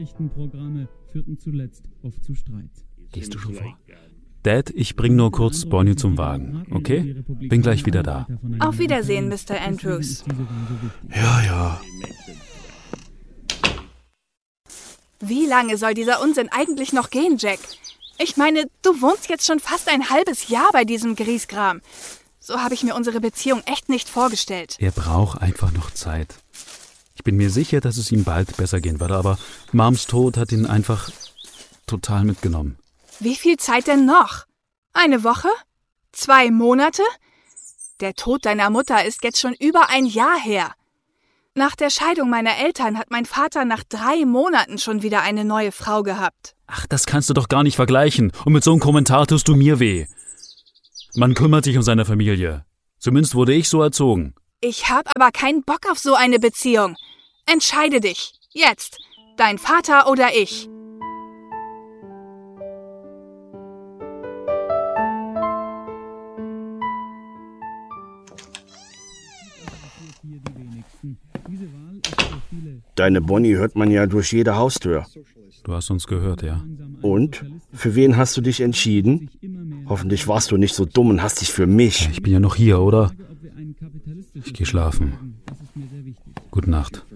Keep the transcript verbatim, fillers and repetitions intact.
Nachrichtenprogramme führten zuletzt oft zu Streit. Gehst du schon vor? Dad, ich bring nur kurz Bonnie zum Wagen, okay? Bin gleich wieder da. Auf Wiedersehen, Mister Andrews. Ja, ja. Wie lange soll dieser Unsinn eigentlich noch gehen, Jack? Ich meine, du wohnst jetzt schon fast ein halbes Jahr bei diesem Griesgram. So habe ich mir unsere Beziehung echt nicht vorgestellt. Er braucht einfach noch Zeit. Ich bin mir sicher, dass es ihm bald besser gehen würde, aber Moms Tod hat ihn einfach total mitgenommen. Wie viel Zeit denn noch? Eine Woche? Zwei Monate? Der Tod deiner Mutter ist jetzt schon über ein Jahr her. Nach der Scheidung meiner Eltern hat mein Vater nach drei Monaten schon wieder eine neue Frau gehabt. Ach, das kannst du doch gar nicht vergleichen. Und mit so einem Kommentar tust du mir weh. Man kümmert sich um seine Familie. Zumindest wurde ich so erzogen. Ich hab aber keinen Bock auf so eine Beziehung. Entscheide dich. Jetzt. Dein Vater oder ich. Deine Bonnie hört man ja durch jede Haustür. Du hast uns gehört, ja. Und? Für wen hast du dich entschieden? Hoffentlich warst du nicht so dumm und hast dich für mich. Ich bin ja noch hier, oder? Ich gehe schlafen. Gute Nacht.